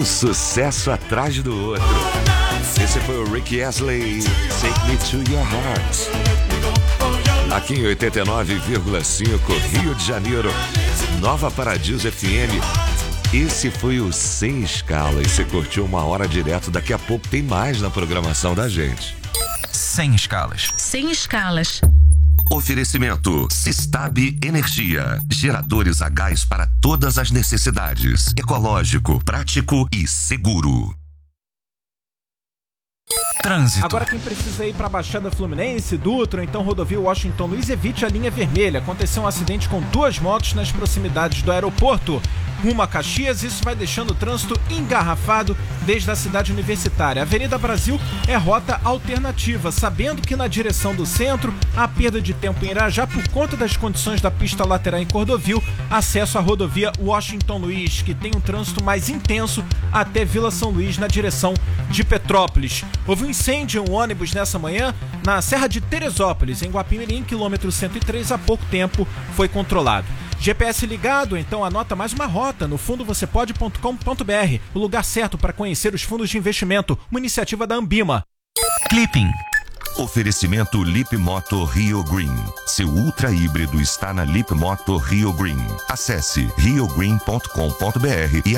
Um sucesso atrás do outro. Esse foi o Rick Astley, Take Me to Your Heart. Aqui em 89,5, Rio de Janeiro, Nova Paradiso FM. Esse foi o Sem Escalas. Você curtiu uma hora direto, daqui a pouco tem mais na programação da gente. Sem Escalas. Sem Escalas. Oferecimento Sistab Energia. Geradores a gás para todas as necessidades. Ecológico, prático e seguro. Trânsito. Agora quem precisa ir para a Baixada Fluminense, Dutra, ou então rodovia Washington Luiz, evite a linha vermelha. Aconteceu um acidente com 2 motos nas proximidades do aeroporto rumo a Caxias. Isso vai deixando o trânsito engarrafado desde a cidade universitária. A Avenida Brasil é rota alternativa, sabendo que na direção do centro há perda de tempo em Irajá por conta das condições da pista lateral em Cordovil. Acesso à rodovia Washington Luiz, que tem um trânsito mais intenso até Vila São Luís na direção de Petrópolis. Houve um incêndio em um ônibus nessa manhã na Serra de Teresópolis, em Guapimirim, quilômetro 103, há pouco tempo foi controlado. GPS ligado, então anota mais uma rota no fundovocêpode.com.br, o lugar certo para conhecer os fundos de investimento, uma iniciativa da Ambima. Clipping. Oferecimento Lip Moto Rio Green. Seu ultra híbrido está na Lip Moto Rio Green. Acesse riogreen.com.br e